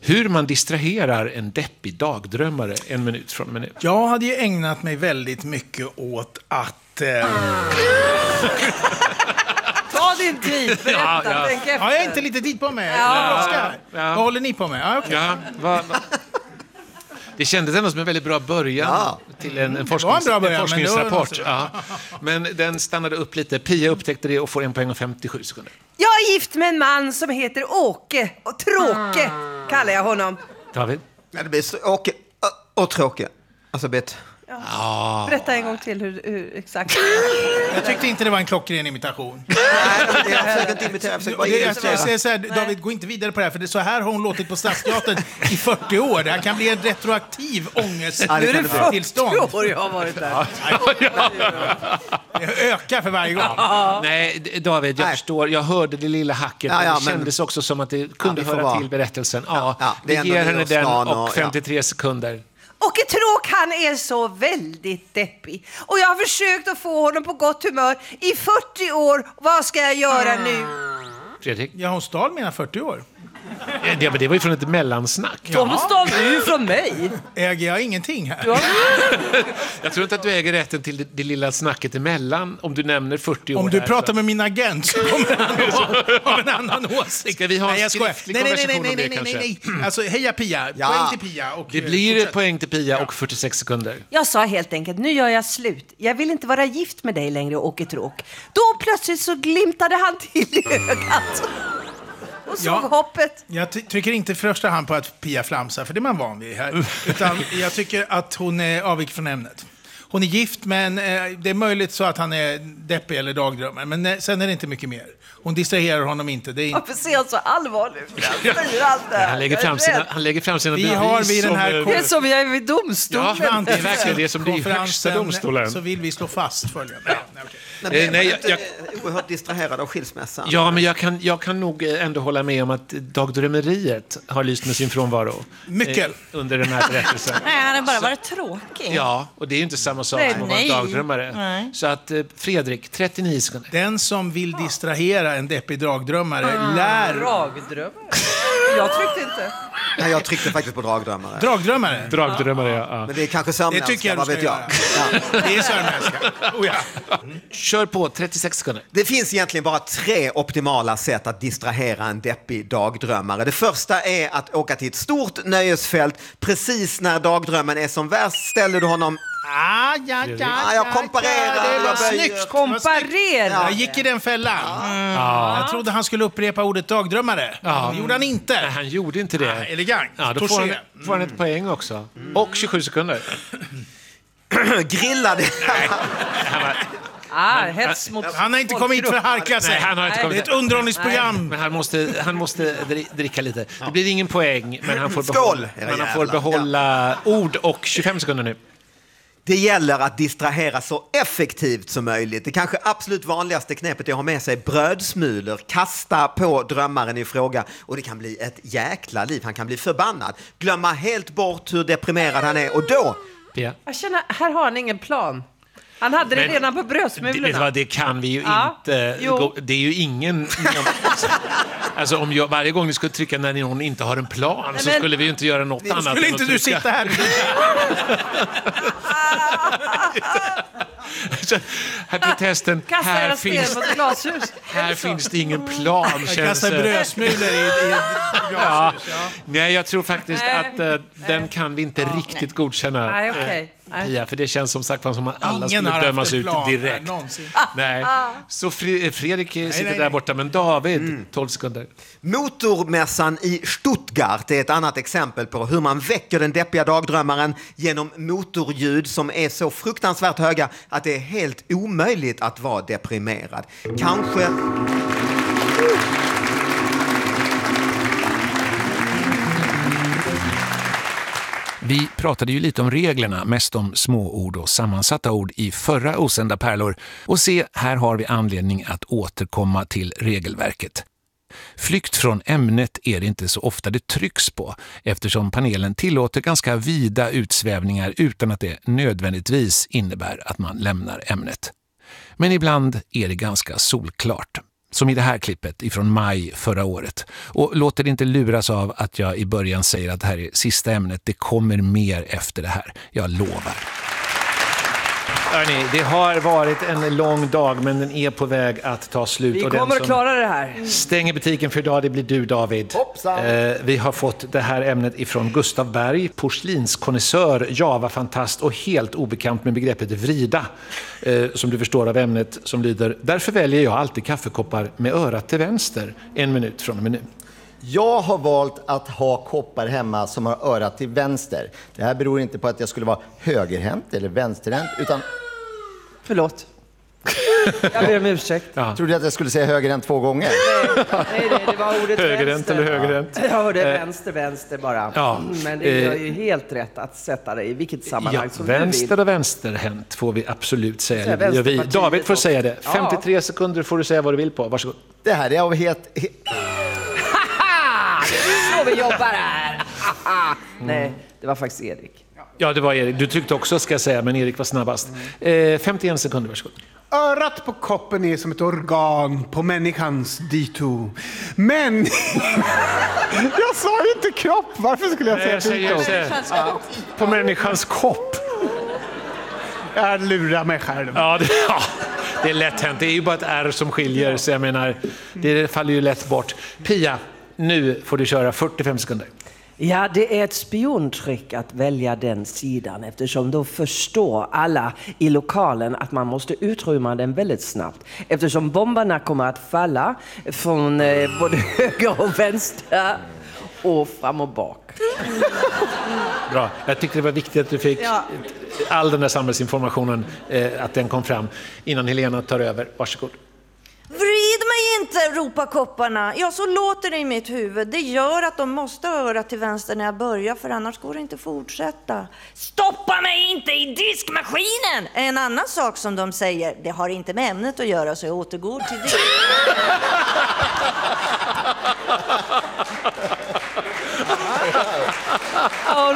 Hur man distraherar en deppig dagdrömmare 1 minut från minut. Jag hade ju ägnat mig väldigt mycket åt att... Ta din tid, berätta, tänk efter. Ja, jag har inte lite tid på mig. Ja. Vad håller ni på med? Ja, okay. Ja, det kändes ändå som en väldigt bra början till en forskningsrapport. Men den stannade upp lite. Pia upptäckte det och får 1 poäng och 57 sekunder. Jag är gift med en man som heter Åke. Och Tråke kallar jag honom. David? Ja, det blir Åke och Tråke. Alltså Berätta en gång till hur exakt. Jag tyckte inte det var en klockren imitation. Nej, jag försöker inte imitera. Jag säger så här, David, gå inte vidare på det här. För det är så här har hon låtit på Stadsteatern i 40 år. Det här kan bli en retroaktiv ångest. Nu är det 40 år jag har varit där. Det ökar för varje gång. Nej, David, jag förstår. Jag hörde det lilla hacket. Det kändes också som att det kunde höra till berättelsen. Vi ger henne den och 53 sekunder. Åke Tråk, han är så väldigt deppig. Och jag har försökt att få honom på gott humör i 40 år. Vad ska jag göra nu? Fredrik? Ja, hon stal mina 40 år. Det var ju från ett mellansnack. De stal du från mig. Äger jag ingenting här? Jag tror inte att du äger rätten till det lilla snacket emellan om du nämner 40 år. Om du pratar med min agent så kommer han ha en annan åsikt. Ska vi ha en skriftlig konversation om det kanske? Nej. Alltså, heja Pia. Poäng till Pia. Och det blir ett poäng till Pia och 46 sekunder. Jag sa helt enkelt, nu gör jag slut. Jag vill inte vara gift med dig längre, Åke Tråk. Då plötsligt så glimtade han till i ögat. Och såg hoppet. Jag tycker inte i första hand på att Pia flamsar, för det är man van vid här. Utan jag tycker att hon är avvik från ämnet. Hon är gift, men det är möjligt så att han är deppig eller dagdrömmare. Men sen är det inte mycket mer. Hon distraherar honom inte. Det är inte... Varför ser han så allvarlig ut? Han lägger fram sina bevis. Har vi den här det är som jag är vid domstolen. Ja, det är verkligen det som blir högsta domstolen. Så vill vi slå fast följande. Jag oerhört distraherad av skilsmässan. Ja, men jag kan nog ändå hålla med om att dagdrömmeriet har lyst med sin frånvaro. Mycket. Under den här berättelsen. Nej, han har bara varit tråkig. Ja, och det är ju inte samma sak som att vara en dagdrömmare. Nej. Så att Fredrik, 39 sekunder. Den som vill distrahera en deppig dagdrömmare lär... Dragdrömmare? Jag tryckte inte. Nej, jag tryckte faktiskt på dragdrömmare. Dragdrömmare, ja. Men det är kanske sömnälska, vad vet jag. Det är sömnälska. Kör på, 36 sekunder. Det finns egentligen bara 3 optimala sätt att distrahera en deppig dagdrömmare. Det första är att åka till ett stort nöjesfält. Precis när dagdrömmen är som värst ställer du honom... jag komparerade. Det var snyggt. Komparera. Jag gick i den fällan. Jag trodde han skulle upprepa ordet dagdrömmare. Det gjorde han inte. Nej, han gjorde inte det. Elegant. Ja, då får han ett poäng också. Och 27 sekunder. Grillade. Hets mot han har inte kommit hit för att harkla sig. Nej, han har inte kommit. Det är ett underhållningsprogram. Men han måste dricka lite. Det blir ingen poäng, men han får Skål, får behålla ord och 25 sekunder nu. Det gäller att distrahera så effektivt som möjligt. Det kanske absolut vanligaste knepet är att ha med sig brödsmulor, kasta på drömmaren i fråga och det kan bli ett jäkla liv. Han kan bli förbannad, glömma helt bort hur deprimerad han är och då... Pia? Jag känner, här har han ingen plan. Han hade det redan på brödsmulorna. Det kan vi ju inte. Det är ju ingen... Alltså om varje gång ni skulle trycka när någon inte har en plan så skulle vi ju inte göra något annat. Skulle inte du sitta här? Här protesten, här finns det ingen plan. Jag kastar brödsmulor i glashus. Nej, jag tror faktiskt att den kan vi inte riktigt godkänna. Nej, okej. Pia, för det känns som sagt som att alla skulle dömas ut direkt. Nej. Så Fredrik sitter där borta, men David, 12 sekunder. Motormässan i Stuttgart är ett annat exempel på hur man väcker den deppiga dagdrömmaren genom motorljud som är så fruktansvärt höga att det är helt omöjligt att vara deprimerad. Kanske... Vi pratade ju lite om reglerna, mest om småord och sammansatta ord i förra Osända pärlor. Och se, här har vi anledning att återkomma till regelverket. Flykt från ämnet är det inte så ofta det trycks på, eftersom panelen tillåter ganska vida utsvävningar utan att det nödvändigtvis innebär att man lämnar ämnet. Men ibland är det ganska solklart. som i det här klippet ifrån maj förra året. Och låt er inte luras av att jag i början säger att det här är sista ämnet. Det kommer mer efter det här, jag lovar. Hörrni, det har varit en lång dag, men den är på väg att ta slut. Vi och den kommer som att klara det här. stänger butiken för idag, det blir du, David. Vi har fått det här ämnet ifrån Gustav Berg, porslinskonnässör, Java-fantast och helt obekant med begreppet vrida. Som du förstår av ämnet, som lyder: därför väljer jag alltid kaffekoppar med örat till vänster. 1 minut från och med nu. Jag har valt att ha koppar hemma som har örat till vänster. Det här beror inte på att jag skulle vara högerhänt eller vänsterhänt, utan... Förlåt. Jag ber om ursäkt. Ja. Trodde att jag skulle säga högerhänt 2 gånger. Nej, det var ordet Högerhänt vänster. eller högerhänt? Jag hörde vänster bara. Ja. Men det är ju helt rätt att sätta det i vilket sammanhang som du vill. Vänster och vänsterhänt får vi absolut säga. Så Det vi. David får också. säga det. 53 sekunder får du säga vad du vill på. Varsågod. Det här är av helt... Haha! Det är så vi jobbar här. Nej, det var faktiskt Erik. Ja, det var Erik. Du tryckte också, ska jag säga, men Erik var snabbast. 51 sekunder, varsågod. Örat på koppen är som ett organ på människans dito. Men... jag sa ju inte kropp. Varför skulle jag säga dito? På människans kopp. Jag lurar mig själv. Ja, det är lätt hänt. Det är ju bara ett R som skiljer, så jag menar, det faller ju lätt bort. Pia, nu får du köra 45 sekunder. Ja, det är ett spiontrick att välja den sidan, eftersom då förstår alla i lokalen att man måste utrymma den väldigt snabbt. Eftersom bomberna kommer att falla från både höger och vänster och fram och bak. Bra. Jag tyckte det var viktigt att du fick all den där samhällsinformationen, att den kom fram innan Helena tar över. Varsågod. Vrid mig inte, ropar kopparna. Ja, så låter det i mitt huvud. Det gör att de måste höra till vänster när jag börjar, för annars går det inte att fortsätta. Stoppa mig inte i diskmaskinen! En annan sak som de säger. Det har inte med ämnet att göra, så jag återgår till det. Hon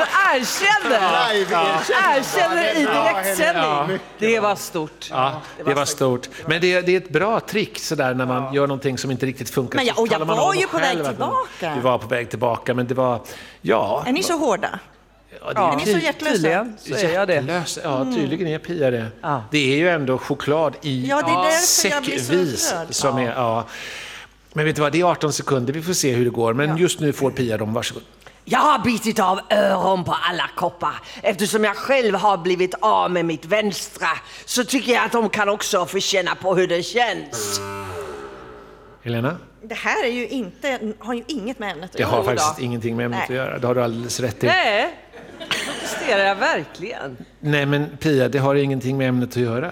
erkänner i direktsändning. Ja. Det var stort. Ja, det var stort. Men det är ett bra trick sådär när man gör någonting som inte riktigt funkar. Men jag var ju på väg tillbaka. Du var på väg tillbaka, men det var... Ja. Är ni så hårda? Ja, är ni så hjärtlösa? Tydligen så är jag det. Ja, tydligen är Pia det. Ja. Det är ju ändå choklad i Ja, det är därför jag blir så säckvis rörd. som är... Ja. Men vet du vad, det är 18 sekunder. Vi får se hur det går. Men just nu får Pia dem. Varsågod. Jag har bitit av öron på alla koppar. Eftersom jag själv har blivit av med mitt vänstra, så tycker jag att de kan också få känna på hur det känns. Helena? Det här är ju inte, har ju inget med ämnet att Det göra. har faktiskt ingenting med ämnet att göra. Det har du alldeles rätt i. Nej, det protesterar jag verkligen. Nej, men Pia, det har ingenting med ämnet att göra.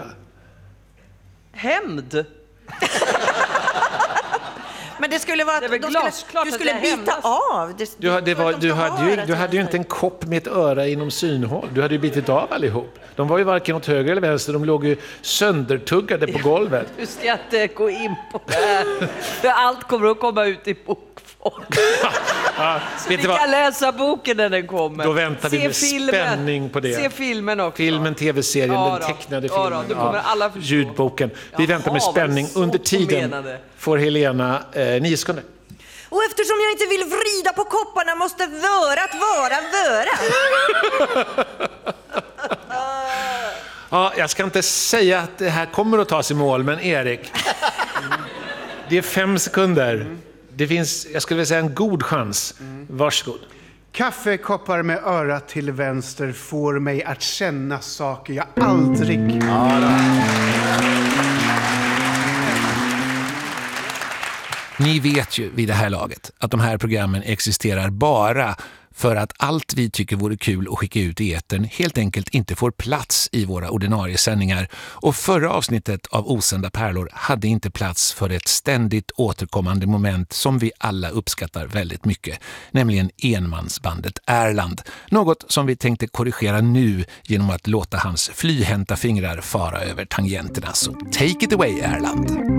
Hämnd. Men det skulle vara Det är väl att glasklart du att skulle det bita hämnas. av. Du hade ju inte en kopp med ett öra inom synhåll. Du hade ju bitit av allihop. De var ju varken åt höger eller vänster. De låg ju söndertuggade på golvet. Du ska inte gå in på det här. För allt kommer att komma ut i bokform. Så vi kan läsa boken när den kommer. Då väntar vi med spänning på det. Se filmen också. Filmen, tv-serien, Ja, den då. tecknade Ja, filmen. då. Det kommer alla förstå. Ljudboken. Vi väntar med Jaha, spänning. vad Under så tiden menade. får Helena 9 sekunder. Och eftersom jag inte vill vrida på kopparna måste vörat vara vöra. Ja, jag ska inte säga att det här kommer att tas i mål, men Erik. Det är 5 sekunder. Det finns, jag skulle vilja säga, en god chans. Varsågod. Kaffekoppar med örat till vänster får mig att känna saker jag aldrig... Ni vet ju vid det här laget att de här programmen existerar bara för att allt vi tycker vore kul att skicka ut i etern helt enkelt inte får plats i våra ordinarie sändningar. Och förra avsnittet av Osända pärlor hade inte plats för ett ständigt återkommande moment som vi alla uppskattar väldigt mycket, nämligen enmansbandet Erland. Något som vi tänkte korrigera nu genom att låta hans flyhänta fingrar fara över tangenterna. Så take it away, Erland!